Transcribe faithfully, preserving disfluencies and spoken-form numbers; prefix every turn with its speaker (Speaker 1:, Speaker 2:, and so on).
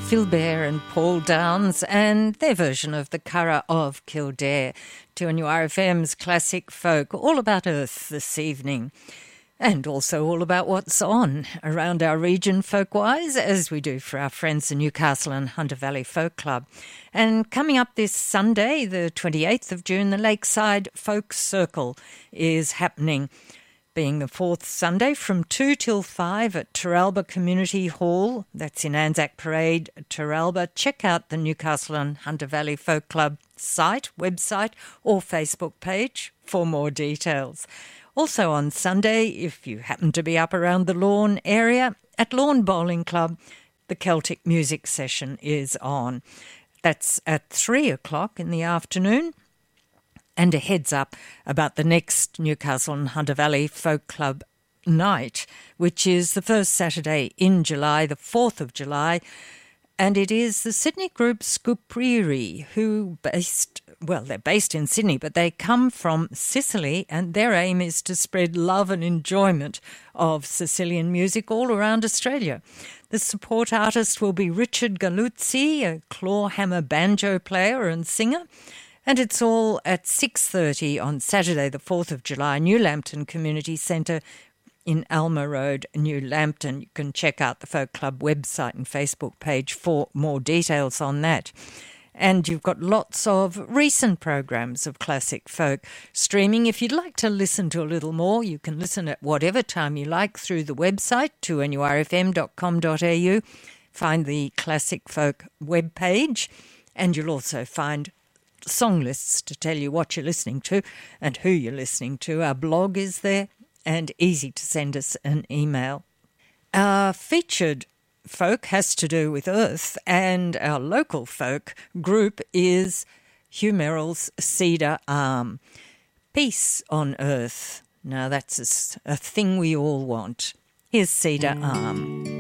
Speaker 1: Philbert and Paul Downs and their version of the Curragh of Kildare to a new R F M's classic folk, all about Earth this evening. And also all about what's on around our region folk-wise, as we do for our friends the Newcastle and Hunter Valley Folk Club. And coming up this Sunday, the twenty-eighth of June, the Lakeside Folk Circle is happening, being the fourth Sunday from two till five at Terralba Community Hall. That's in Anzac Parade, Terralba. Check out the Newcastle and Hunter Valley Folk Club site, website or Facebook page for more details. Also on Sunday, if you happen to be up around the Lawn area, at Lawn Bowling Club, the Celtic music session is on. That's at three o'clock in the afternoon. And a heads up about the next Newcastle and Hunter Valley Folk Club night, which is the first Saturday in July, the fourth of July, and it is the Sydney group Scupriri, who based, well, they're based in Sydney, but they come from Sicily, and their aim is to spread love and enjoyment of Sicilian music all around Australia. The support artist will be Richard Galuzzi, a clawhammer banjo player and singer, and it's all at six thirty on Saturday, the fourth of July, New Lambton Community Centre in Alma Road, New Lambton. You can check out the Folk Club website and Facebook page for more details on that. And you've got lots of recent programs of classic folk streaming. If you'd like to listen to a little more, you can listen at whatever time you like through the website, two n u r f m dot com dot a u. Find the Classic Folk webpage, and you'll also find song lists to tell you what you're listening to and who you're listening to. Our blog is there and easy to send us an email. Our featured folk has to do with Earth, and our local folk group is Hugh Merrill's Cedar Arm. Peace on Earth. Now that's a, a thing we all want. Here's Cedar Arm.